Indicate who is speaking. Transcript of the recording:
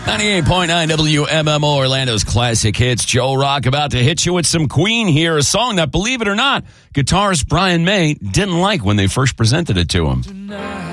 Speaker 1: 98.9 WMMO, Orlando's classic hits. Joe Rock about to hit you with some Queen here, a song that, believe it or not, guitarist Brian May didn't like when they first presented it to him.